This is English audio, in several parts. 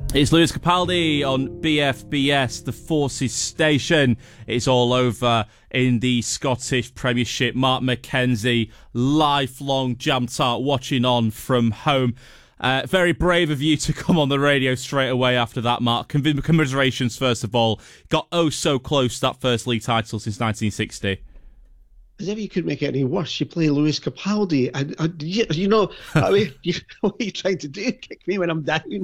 It's Lewis Capaldi on BFBS, the Forces station. It's all over in the Scottish Premiership. Mark McKenzie, lifelong Jam Tart, watching on from home. Very brave of you to come on the radio straight away after that, Mark. Commiserations, first of all. Got oh so close to that first league title since 1960. As if you could make it any worse. You play Lewis Capaldi, and you know, I mean, you know what you're trying to do? Kick me when I'm down.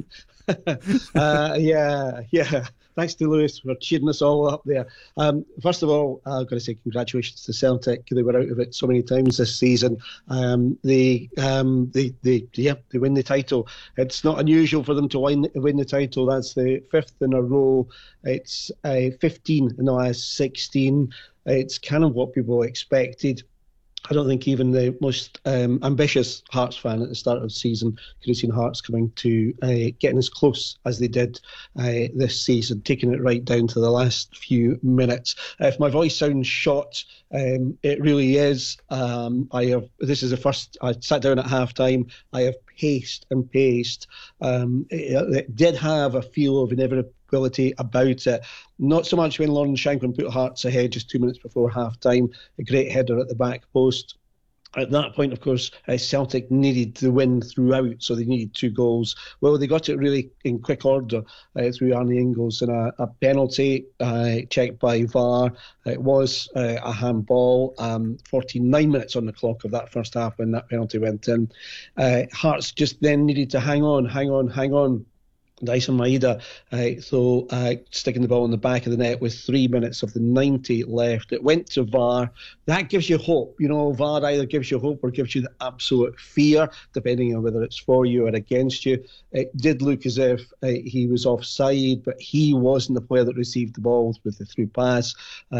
Yeah. Thanks to Lewis for cheering us all up there. First of all, I've got to say congratulations to Celtic. They were out of it so many times this season. They win the title. It's not unusual for them to win the title. That's the fifth in a row. It's 15 in the last 16. It's kind of what people expected. I don't think even the most ambitious Hearts fan at the start of the season could have seen Hearts coming to getting as close as they did this season, taking it right down to the last few minutes. If my voice sounds shot, it really is. This is the first. I sat down at half-time. I have paced and paced. It did have a feel of inevitability about it. Not so much when Lawrence Shankland put Hearts ahead just 2 minutes before half-time. A great header at the back post. At that point, of course, Celtic needed the win throughout, so they needed 2 goals. Well, they got it really in quick order through Arnie Ingles and a penalty checked by VAR. It was a handball. 49 minutes on the clock of that first half when that penalty went in. Hearts just then needed to hang on. Dyson Maeda sticking the ball in the back of the net with 3 minutes of the 90 left. It went to VAR. That gives you hope. You know, VAR either gives you hope or gives you the absolute fear, depending on whether it's for you or against you. It did look as if he was offside, but he wasn't the player that received the ball with the through pass.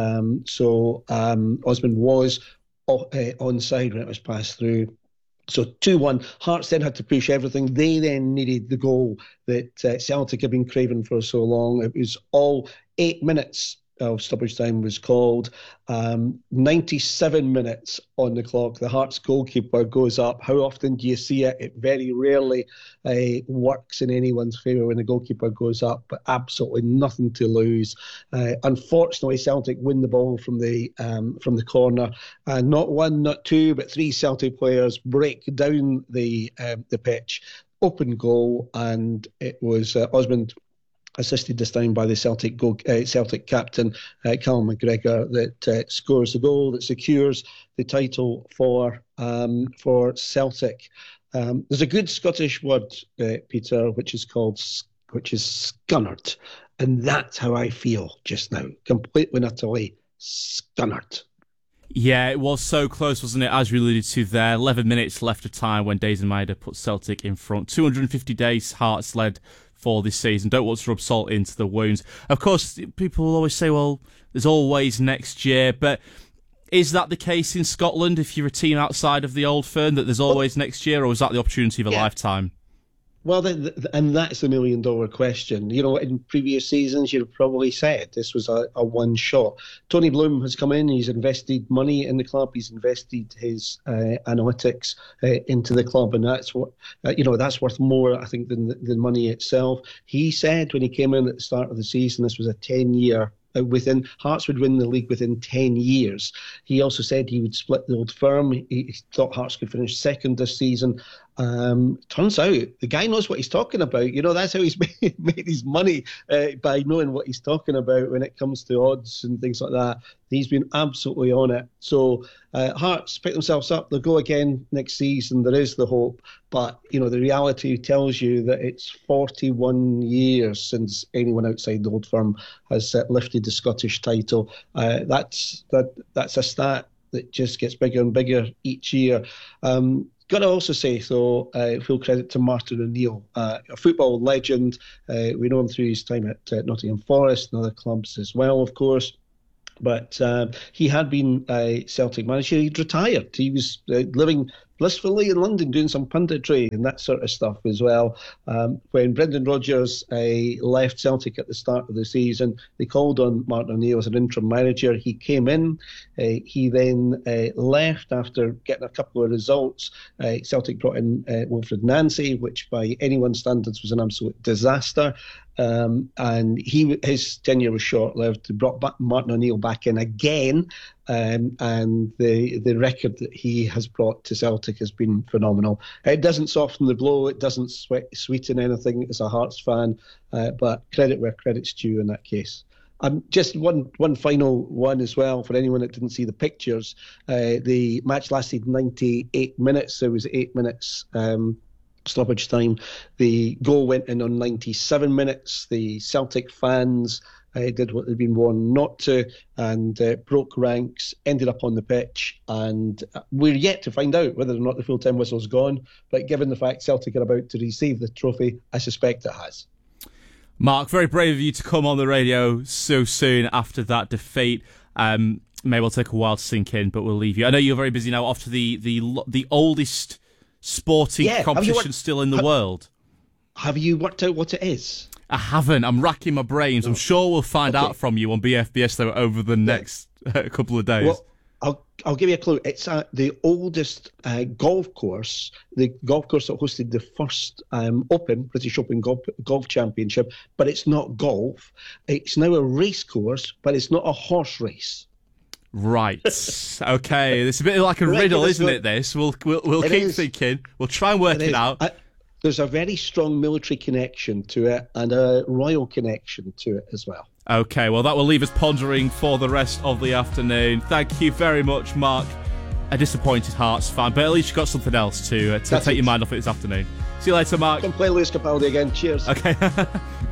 Osman was onside when it was passed through. So 2-1, Hearts then had to push everything. They then needed the goal that Celtic had been craving for so long. It was all 8 minutes of stoppage time was called. 97 minutes on the clock. The Hearts goalkeeper goes up. How often do you see it? It very rarely works in anyone's favour when the goalkeeper goes up, but absolutely nothing to lose. Unfortunately, Celtic win the ball from the corner. Not one, not two, but 3 Celtic players break down the pitch. Open goal, and it was Osmond, assisted this time by the Celtic captain, Callum McGregor, that scores the goal that secures the title for Celtic. There's a good Scottish word, Peter, which is scunnered, and that's how I feel just now, completely and utterly scunnered. Yeah, it was so close, wasn't it? As we alluded to there, 11 minutes left of time when Dyson Maeda put Celtic in front. 250 days Hearts led for this season. Don't want to rub salt into the wounds. Of course, people will always say, well, there's always next year, but is that the case in Scotland if you're a team outside of the Old Firm, that there's always next year, or is that the opportunity of a lifetime? Well, and that's the million-dollar question. You know, in previous seasons, you'd have probably said this was a one-shot. Tony Bloom has come in. He's invested money in the club. He's invested his analytics into the club, and that's what that's worth more, I think, than the money itself. He said when he came in at the start of the season, this was a 10-year. Hearts would win the league within 10 years. He also said he would split the Old Firm. He thought Hearts could finish second this season. Turns out the guy knows what he's talking about. You know, that's how he's made his money, by knowing what he's talking about when it comes to odds and things like that. He's been absolutely on it. So Hearts pick themselves up. They'll go again next season. There is the hope. But, you know, the reality tells you that it's 41 years since anyone outside the Old Firm has lifted the Scottish title. That's a stat that just gets bigger and bigger each year. Got to also say, though, full credit to Martin O'Neill, a football legend. We know him through his time at Nottingham Forest and other clubs as well, of course. But he had been a Celtic manager. He'd retired. He was living blissfully in London doing some punditry and that sort of stuff as well. When Brendan Rodgers left Celtic at the start of the season, they called on Martin O'Neill as an interim manager. He came in. He then left after getting a couple of results. Celtic brought in Wilfred Nancy, which by anyone's standards was an absolute disaster. And his tenure was short-lived. They brought Martin O'Neill back in again, and the record that he has brought to Celtic has been phenomenal. It doesn't soften the blow, it doesn't sweeten anything as a Hearts fan, but credit where credit's due in that case. Just one final one as well for anyone that didn't see the pictures. The match lasted 98 minutes. There was 8 minutes stoppage time. The goal went in on 97 minutes. The Celtic fans did what they'd been warned not to, and broke ranks, ended up on the pitch, and we're yet to find out whether or not the full-time whistle's gone, but given the fact Celtic are about to receive the trophy, I suspect it has. Mark, very brave of you to come on the radio so soon after that defeat. May well take a while to sink in, but we'll leave you. I know you're very busy now, off to the oldest sporting competition still in the world. Have you worked out what it is? I haven't. I'm racking my brains. I'm sure we'll find out from you on BFBS though over the next couple of days. Well, I'll give you a clue. It's the oldest golf course, the golf course that hosted the first British Open Golf Championship, but it's not golf. It's now a race course, but it's not a horse race. Right. Okay. It's a bit like a riddle, isn't it? This. We'll keep thinking. We'll try and work it out. There's a very strong military connection to it and a royal connection to it as well. Okay, well, that will leave us pondering for the rest of the afternoon. Thank you very much, Mark. A disappointed Hearts fan, but at least you've got something else to take your mind off it this afternoon. See you later, Mark. Can play Lewis Capaldi again. Cheers. Okay.